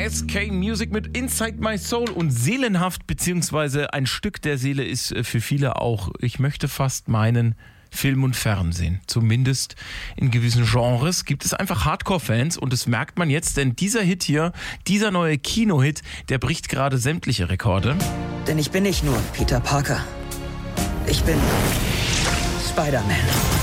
SK Music mit Inside My Soul und seelenhaft, beziehungsweise ein Stück der Seele ist für viele auch, ich möchte fast meinen, Film und Fernsehen. Zumindest in gewissen Genres gibt es einfach Hardcore-Fans und das merkt man jetzt, denn dieser Hit hier, dieser neue Kino-Hit, der bricht gerade sämtliche Rekorde. Denn ich bin nicht nur Peter Parker. Ich bin Spider-Man.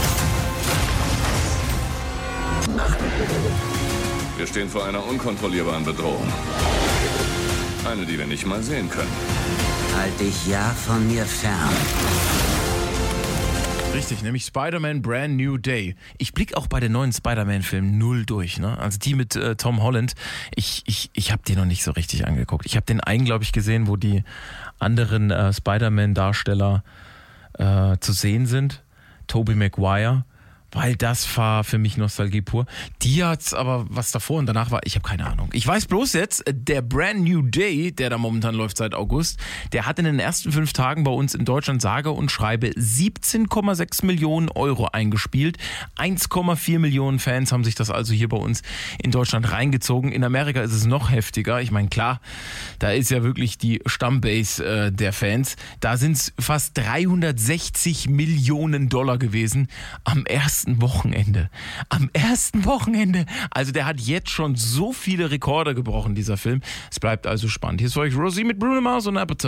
Wir stehen vor einer unkontrollierbaren Bedrohung. Eine, die wir nicht mal sehen können. Halt dich ja von mir fern. Richtig, nämlich Spider-Man Brand New Day. Ich blicke auch bei den neuen Spider-Man-Filmen null durch, ne? Also die mit Tom Holland. Ich habe die noch nicht so richtig angeguckt. Ich habe den einen, glaube ich, gesehen, wo die anderen Spider-Man-Darsteller zu sehen sind. Tobey Maguire. Weil das war für mich Nostalgie pur. Die hat's aber, was davor und danach war, ich habe keine Ahnung. Ich weiß bloß jetzt, der Brand New Day, der da momentan läuft seit August, der hat in den ersten 5 Tagen bei uns in Deutschland sage und schreibe 17,6 Millionen Euro eingespielt. 1,4 Millionen Fans haben sich das also hier bei uns in Deutschland reingezogen. In Amerika ist es noch heftiger. Ich meine, klar, da ist ja wirklich die Stammbase der Fans. Da sind es fast 360 Millionen Dollar gewesen am ersten Wochenende. Am ersten Wochenende. Also der hat jetzt schon so viele Rekorde gebrochen, dieser Film. Es bleibt also spannend. Hier ist für euch Rosie mit Bruno Mars und Appetite.